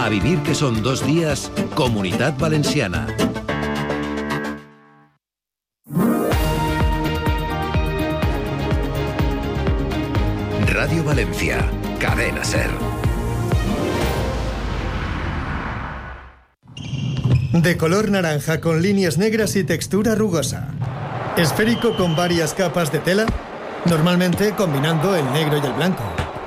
A vivir que son 2 días, Comunitat Valenciana. Radio Valencia, Cadena SER. De color naranja con líneas negras y textura rugosa. Esférico con varias capas de tela, normalmente combinando el negro y el blanco.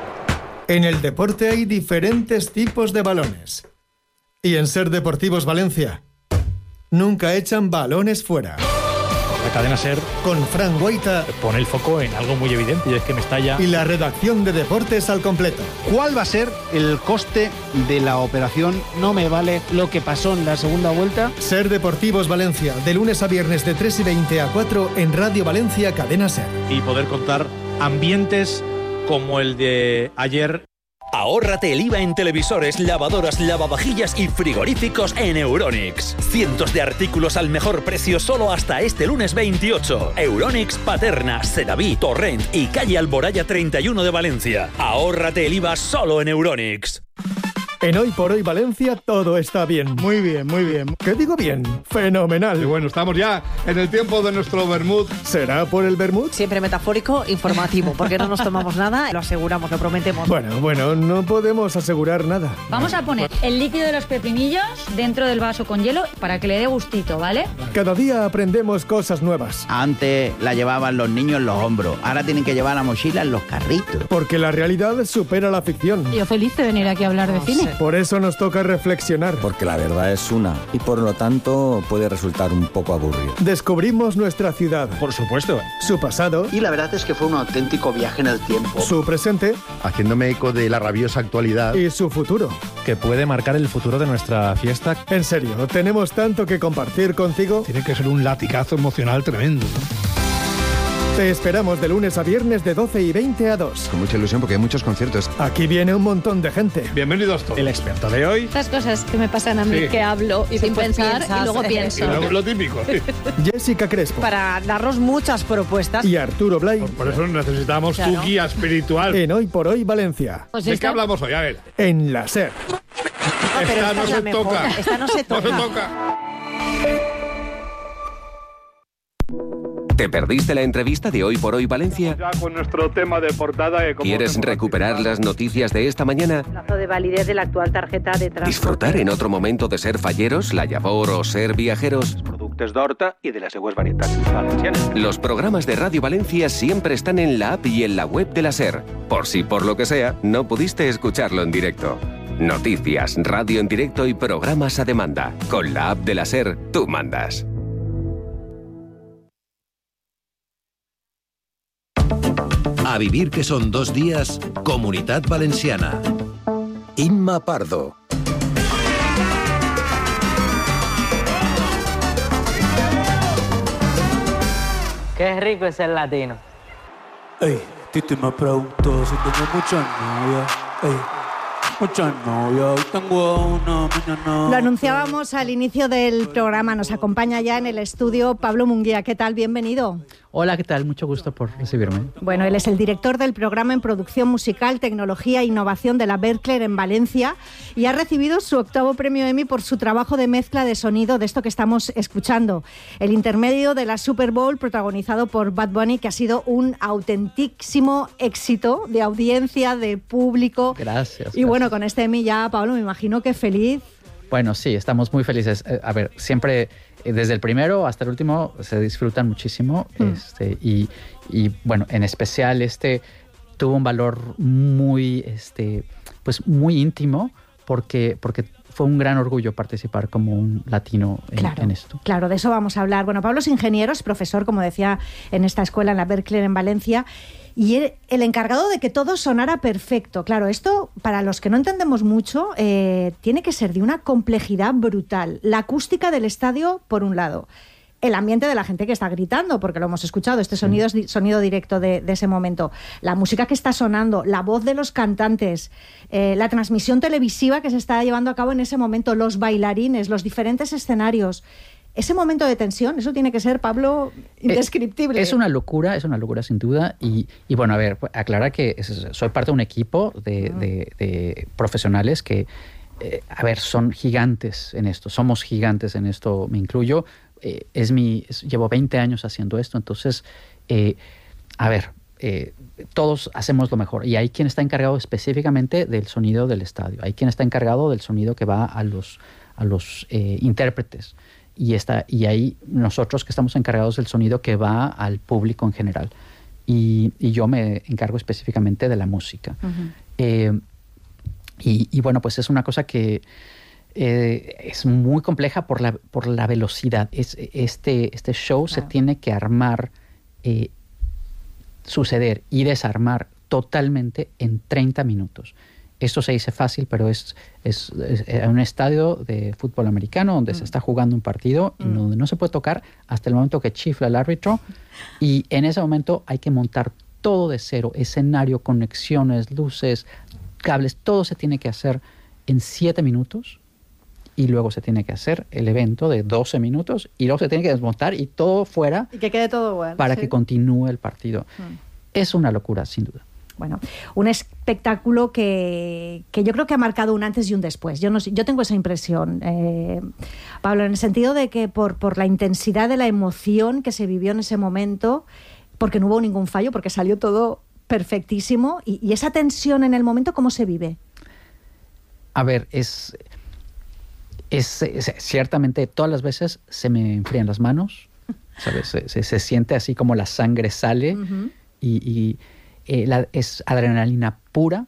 En el deporte hay diferentes tipos de balones. Y en SER Deportivos Valencia, nunca echan balones fuera. La cadena SER con Fran Guaita pone el foco en algo muy evidente y es que Mestalla y la redacción de deportes al completo. ¿Cuál va a ser el coste de la operación? No me vale lo que pasó en la segunda vuelta. SER Deportivos Valencia, de lunes a viernes de 3:20 a 4 en Radio Valencia, Cadena SER. Y poder contar ambientes como el de ayer. Ahórrate el IVA en televisores, lavadoras, lavavajillas y frigoríficos en Euronics. Cientos de artículos al mejor precio solo hasta este lunes 28. Euronics Paterna, Sedaví, Torrent y calle Alboraya 31 de Valencia. Ahórrate el IVA solo en Euronics. En Hoy por Hoy Valencia todo está bien. Muy bien, muy bien. ¿Qué digo bien? Fenomenal. Y bueno, estamos ya en el tiempo de nuestro vermut. ¿Será por el vermut? Siempre metafórico, informativo, porque no nos tomamos nada, lo aseguramos, lo prometemos. Bueno, no podemos asegurar nada. Vamos a poner el líquido de los pepinillos dentro del vaso con hielo para que le dé gustito, ¿vale? Cada día aprendemos cosas nuevas. Antes la llevaban los niños en los hombros, ahora tienen que llevar la mochila en los carritos. Porque la realidad supera la ficción. Yo feliz de venir aquí a hablar de cine. Por eso nos toca reflexionar. Porque la verdad es una y por lo tanto puede resultar un poco aburrido. Descubrimos nuestra ciudad. Por supuesto. Su pasado. Y la verdad es que fue un auténtico viaje en el tiempo. Su presente. Haciéndome eco de la rabiosa actualidad. Y su futuro. Que puede marcar el futuro de nuestra fiesta. En serio, tenemos tanto que compartir contigo. Tiene que ser un latigazo emocional tremendo, ¿no? Te esperamos de lunes a viernes de 12:20 a 2. Con mucha ilusión porque hay muchos conciertos. Aquí viene un montón de gente. Bienvenidos todos. El experto de hoy. Estas cosas que me pasan a mí, Sí. que hablo y sin pensar piensas, y luego pienso. Lo típico. Jessica Crespo. Para darnos muchas propuestas. Y Arturo Blay. Por eso necesitamos tu guía espiritual. En Hoy por Hoy Valencia. Pues ¿De qué hablamos hoy? A ver. En la SER. Esta no se toca. Esta no se toca. No se toca. ¿Te perdiste la entrevista de Hoy por Hoy Valencia? Ya con nuestro tema de portada. ¿Quieres recuperar las noticias de esta mañana? Plazo de validez de la actual tarjeta de transporte. ¿Disfrutar en otro momento de ser falleros, la llavor o ser viajeros? Productes d'horta i de les seues varietats valencianes. Los programas de Radio Valencia siempre están en la app y en la web de la SER, por si por lo que sea no pudiste escucharlo en directo. Noticias, radio en directo y programas a demanda. Con la app de la SER, tú mandas. A vivir que son 2 días, Comunitat Valenciana. Imma Pardo. Qué rico es el latino. Ey, Titi me preguntó si tengo muchas novias. Ey, muchas novias, hoy tengo una, mañana. Lo anunciábamos al inicio del programa. Nos acompaña ya en el estudio Pablo Munguía. ¿Qué tal? Bienvenido. Hola, ¿qué tal? Mucho gusto por recibirme. Bueno, él es el director del programa en producción musical, tecnología e innovación de la Berklee en Valencia y ha recibido su 8º premio Emmy por su trabajo de mezcla de sonido de esto que estamos escuchando. El intermedio de la Super Bowl protagonizado por Bad Bunny, que ha sido un autentísimo éxito de audiencia, de público. Gracias. Y bueno, con este Emmy ya, Pablo, me imagino que feliz. Bueno, sí, estamos muy felices. A ver, siempre, desde el primero hasta el último, se disfrutan muchísimo. Y bueno, en especial tuvo un valor muy, pues muy íntimo porque fue un gran orgullo participar como un latino en esto. Claro, de eso vamos a hablar. Bueno, Pablo es ingeniero, es profesor, como decía, en esta escuela, en la Berklee en Valencia, y el encargado de que todo sonara perfecto. Claro, esto, para los que no entendemos mucho, tiene que ser de una complejidad brutal. La acústica del estadio, por un lado. El ambiente de la gente que está gritando, porque lo hemos escuchado, este sonido es sonido directo de ese momento. La música que está sonando, la voz de los cantantes, la transmisión televisiva que se está llevando a cabo en ese momento, los bailarines, los diferentes escenarios. Ese momento de tensión, eso tiene que ser, Pablo, indescriptible. Es una locura sin duda. Y bueno, a ver, aclarar que soy parte de un equipo de profesionales que a ver, son gigantes en esto, somos gigantes en esto, me incluyo. Llevo 20 años haciendo esto, entonces, todos hacemos lo mejor. Y hay quien está encargado específicamente del sonido del estadio, hay quien está encargado del sonido que va a los intérpretes. Y hay nosotros que estamos encargados del sonido que va al público en general. Y yo me encargo específicamente de la música. Y bueno, pues es una cosa que es muy compleja por la velocidad. Este show se tiene que armar, suceder y desarmar totalmente en 30 minutos. Esto se dice fácil, pero es un estadio de fútbol americano donde se está jugando un partido y donde no se puede tocar hasta el momento que chifla el árbitro. Y en ese momento hay que montar todo de cero, escenario, conexiones, luces, cables, todo se tiene que hacer en 7 minutos y luego se tiene que hacer el evento de 12 minutos y luego se tiene que desmontar y todo fuera y que quede todo bueno, para que continúe el partido. Es una locura, sin duda. Bueno, un espectáculo que yo creo que ha marcado un antes y un después. Yo tengo esa impresión, Pablo, en el sentido de que por la intensidad de la emoción que se vivió en ese momento, porque no hubo ningún fallo, porque salió todo perfectísimo, y esa tensión en el momento, ¿cómo se vive? A ver, ciertamente todas las veces se me enfrían las manos, ¿sabes? Se siente así como la sangre sale es adrenalina pura.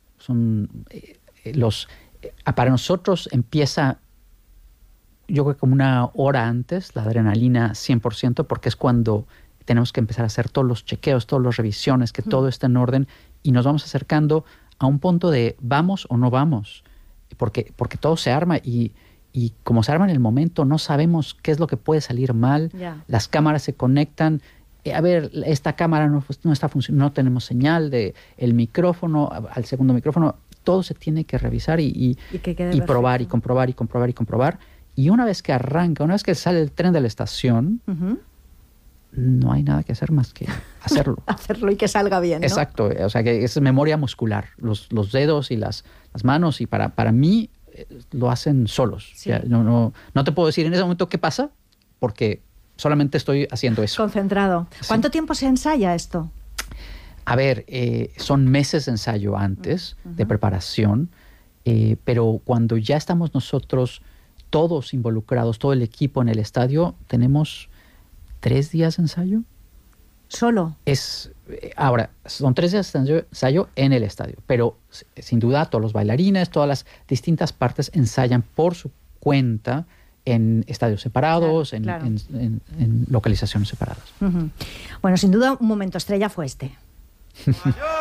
Para nosotros empieza, yo creo que como una hora antes, la adrenalina 100%, porque es cuando tenemos que empezar a hacer todos los chequeos, todas las revisiones, que todo esté en orden, y nos vamos acercando a un punto de vamos o no vamos, porque todo se arma y como se arma en el momento, no sabemos qué es lo que puede salir mal. Las cámaras se conectan. A ver, esta cámara no está funcionando, no tenemos señal de el micrófono, al segundo micrófono, todo se tiene que revisar y probar y comprobar y comprobar y comprobar. Y una vez que arranca, una vez que sale el tren de la estación, no hay nada que hacer más que hacerlo. Hacerlo y que salga bien, ¿no? Exacto, o sea que es memoria muscular, los dedos y las manos, y para mí lo hacen solos. Sí. No te puedo decir en ese momento qué pasa, porque solamente estoy haciendo eso. Concentrado. ¿Cuánto tiempo se ensaya esto? A ver, son meses de ensayo antes, de preparación, pero cuando ya estamos nosotros todos involucrados, todo el equipo en el estadio, tenemos 3 días de ensayo. ¿Solo? Ahora, son 3 días de ensayo en el estadio, pero sin duda todos los bailarines, todas las distintas partes ensayan por su cuenta en estadios separados, en localizaciones separadas. Bueno, sin duda un momento estrella fue este.